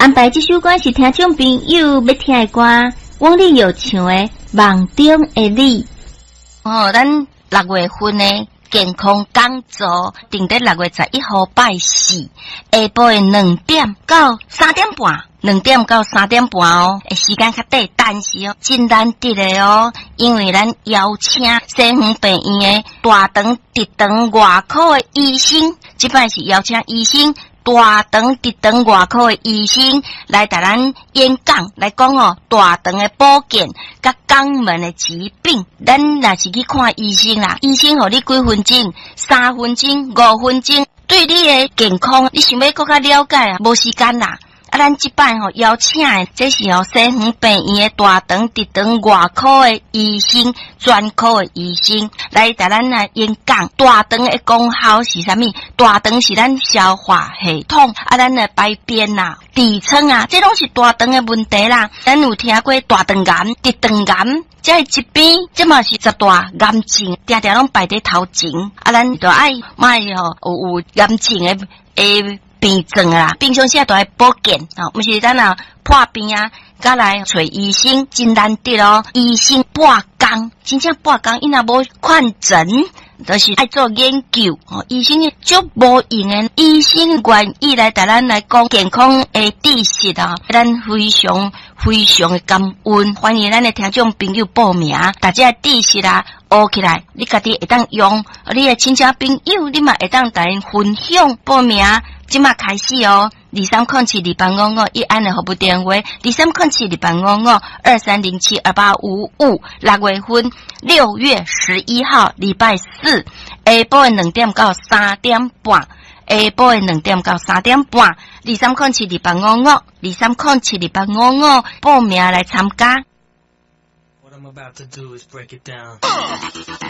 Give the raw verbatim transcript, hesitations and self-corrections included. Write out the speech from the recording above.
安排这首歌是听众朋友要听的歌，往日有唱的《梦中的你》。 哦，咱六月份呢健康讲座定在六月十一号拜四，下晡的两点到三点半，两点到三点半哦，时间较短，但是哦真难得的哦，因为咱邀请西方病院的大肠直肠外科的医生，这摆是邀请医生。大肠直肠外科的医生来带咱演讲，来讲哦大肠的保健，甲肛门的疾病。咱若是去看医生啦，医生互你几分钟，三分钟、五分钟，对你的健康，你想要更加了解啊，无时间啦。啊，咱即摆吼邀请的，这是哦西方病院的大肠直肠外科的医生，专科的医生来带咱来演讲。大肠的功效是啥物？大肠是咱消化系统，啊，咱的排便啦、痔疮啊，这拢是大肠的问题啦。咱有听过大肠癌、直肠癌，这疾病，这嘛是十大癌症，定定拢排在头前。啊，咱就爱卖吼有有癌症的诶。病症啦，平常时都爱保健啊，毋是咱啊破病啊，甲来找医生真难得哦。医生半工，真正半工，伊若无看诊，就是爱做研究哦。医生足无用诶，医生愿意来带咱来讲健康诶知识啊，咱非常非常诶感恩，欢迎咱诶听众朋友报名，大家知识啊学起来，你家己会当用，你诶亲戚朋友，你嘛会当带因分享报名。即马开始哦，二三空七二八五五一安的服务电话，二三空七二八五五二三零七二八五五。六月份六月十一号礼拜四，下晡的两点到三点半，下晡的两点到三点半，二三空七二八五五，二三空七二八五五报名来参加。What I'm about to do is break it down.